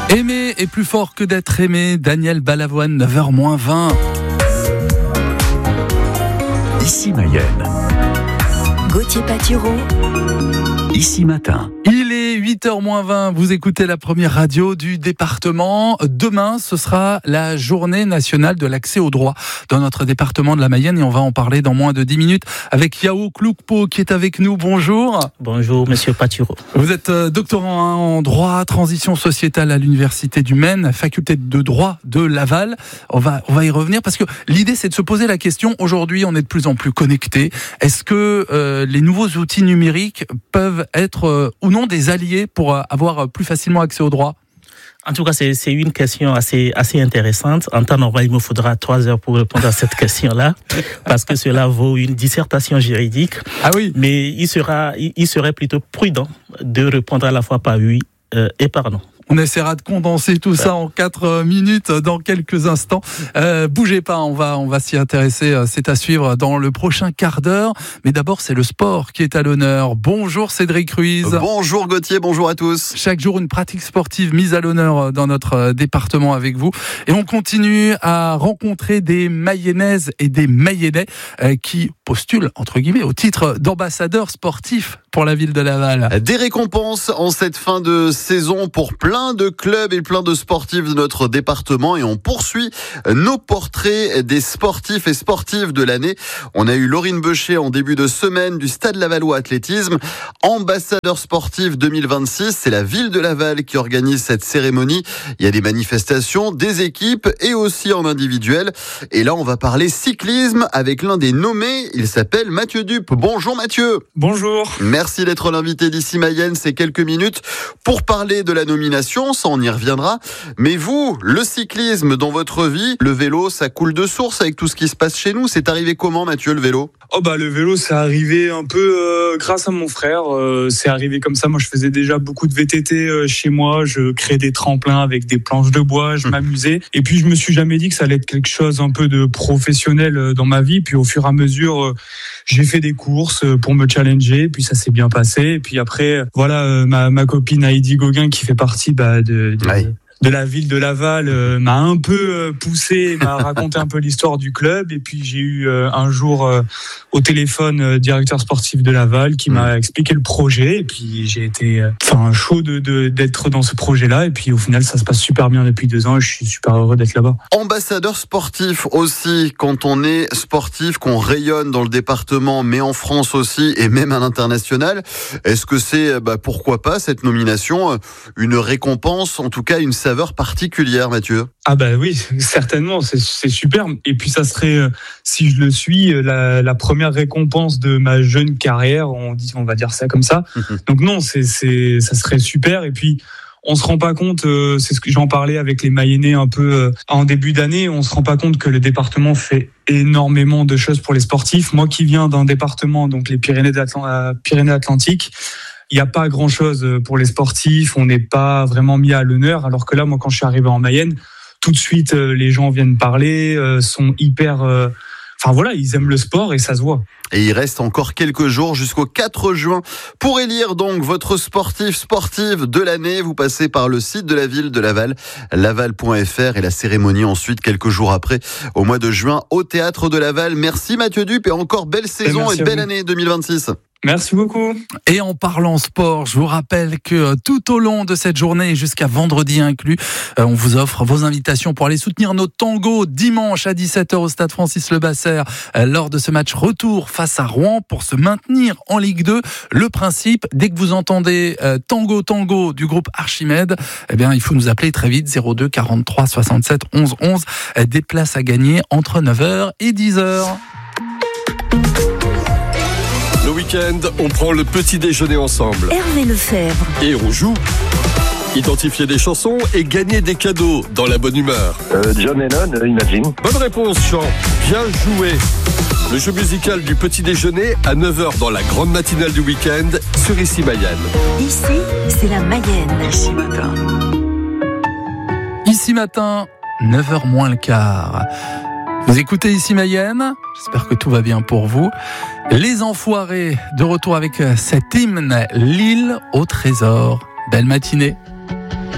Aimer est plus fort que d'être aimé. Daniel Balavoine, 9h-20. Ici Mayenne. Gauthier Patureau. Ici Matin. Il est 8h-20, vous écoutez la première radio du département. Demain, ce sera la journée nationale de l'accès au droit dans notre département de la Mayenne et on va en parler dans moins de 10 minutes avec Yao Kloukpo qui est avec nous. Bonjour. Bonjour, monsieur Patureau. Vous êtes doctorant en droit, transition sociétale à l'Université du Maine, faculté de droit de Laval. On va y revenir parce que l'idée, c'est de se poser la question. Aujourd'hui, on est de plus en plus connectés. Est-ce que les nouveaux outils numériques peuvent être ou non des alliés pour avoir plus facilement accès au droit? En tout cas, c'est une question assez intéressante. En temps normal, il me faudra 3 heures pour répondre à cette question-là, parce que cela vaut une dissertation juridique. Ah oui. Mais il serait plutôt prudent de répondre à la fois par oui et par non. On essaiera de condenser tout ça en 4 minutes dans quelques instants. Bougez pas, on va s'y intéresser. C'est à suivre dans le prochain quart d'heure. Mais d'abord, c'est le sport qui est à l'honneur. Bonjour Cédric Ruiz. Bonjour Gauthier, bonjour à tous. Chaque jour, une pratique sportive mise à l'honneur dans notre département avec vous. Et on continue à rencontrer des Mayennaises et des Mayennais qui postulent, entre guillemets, au titre d'ambassadeurs sportifs pour la ville de Laval. Des récompenses en cette fin de saison pour plein de clubs et plein de sportifs de notre département et on poursuit nos portraits des sportifs et sportives de l'année. On a eu Laurine Beucher en début de semaine du Stade Lavallois Athlétisme. Ambassadeur sportif 2026, c'est la ville de Laval qui organise cette cérémonie. Il y a des manifestations, des équipes et aussi en individuel. Et là, on va parler cyclisme avec l'un des nommés. Il s'appelle Mathieu Dupe. Bonjour Mathieu. Bonjour. Merci d'être l'invité d'Ici Mayenne. C'est quelques minutes pour parler de la nomination. Ça, on y reviendra. Mais vous, le cyclisme dans votre vie, le vélo, ça coule de source avec tout ce qui se passe chez nous. C'est arrivé comment, Mathieu, le vélo ? Le vélo, c'est arrivé un peu grâce à mon frère. C'est arrivé comme ça. Moi, je faisais déjà beaucoup de VTT chez moi. Je créais des tremplins avec des planches de bois. Je m'amusais. Et puis, je me suis jamais dit que ça allait être quelque chose un peu de professionnel dans ma vie. Puis, au fur et à mesure, j'ai fait des courses pour me challenger. Puis, ça s'est bien passé. Et puis après, voilà, ma copine Heidi Gauguin, qui fait partie de la ville de Laval, m'a un peu poussé, m'a raconté un peu l'histoire du club. Et puis j'ai eu un jour au téléphone directeur sportif de Laval qui m'a expliqué le projet. Et puis j'ai été chaud d'être dans ce projet-là. Et puis au final, ça se passe super bien depuis 2 ans. Et je suis super heureux d'être là-bas. Ambassadeur sportif aussi, quand on est sportif, qu'on rayonne dans le département, mais en France aussi et même à l'international. Est-ce que c'est, pourquoi pas, cette nomination, une récompense, en tout cas une saveur particulière, Mathieu? Oui, certainement, c'est super. Et puis ça serait, si je le suis, la première récompense de ma jeune carrière, on va dire ça comme ça. Donc non, ça serait super. Et puis on se rend pas compte, c'est ce que j'en parlais avec les Mayennais un peu en début d'année, on se rend pas compte que le département fait énormément de choses pour les sportifs. Moi qui viens d'un département, donc les Pyrénées-Atlantiques, il n'y a pas grand-chose pour les sportifs, on n'est pas vraiment mis à l'honneur, alors que là, moi, quand je suis arrivé en Mayenne, tout de suite, les gens viennent parler, sont hyper... ils aiment le sport et ça se voit. Et il reste encore quelques jours jusqu'au 4 juin pour élire donc votre sportive de l'année. Vous passez par le site de la ville de Laval, laval.fr, et la cérémonie ensuite quelques jours après, au mois de juin, au Théâtre de Laval. Merci Mathieu Dupe et encore belle saison et belle année 2026. Merci beaucoup. Et en parlant sport, je vous rappelle que tout au long de cette journée et jusqu'à vendredi inclus, on vous offre vos invitations pour aller soutenir nos tangos dimanche à 17h au stade Francis Lebasser lors de ce match retour face à Rouen pour se maintenir en Ligue 2. Le principe, dès que vous entendez Tango du groupe Archimède, il faut nous appeler très vite 02 43 67 11 11. Des places à gagner entre 9h et 10h. Le week-end, on prend le petit déjeuner ensemble. Hervé Lefebvre. Et on joue. Identifier des chansons et gagner des cadeaux dans la bonne humeur. John Lennon, Imagine. Bonne réponse, Jean. Bien joué. Le jeu musical du petit déjeuner à 9h dans la grande matinale du week-end sur Ici Mayenne. Ici, c'est la Mayenne. Ici Matin. Ici Matin, 9h moins le quart. Vous écoutez Ici Mayenne, j'espère que tout va bien pour vous. Les Enfoirés, de retour avec cet hymne, l'île au trésor. Belle matinée.